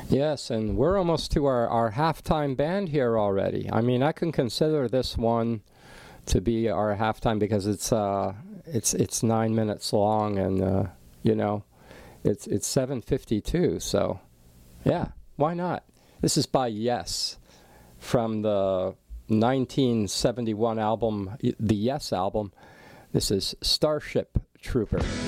Yes, and we're almost to our halftime band here already. I mean, I can consider this one to be our halftime because it's 9 minutes long, and it's 7:52. So, yeah, why not? This is by Yes from the 1971 album, the Yes album. This is Starship Trooper.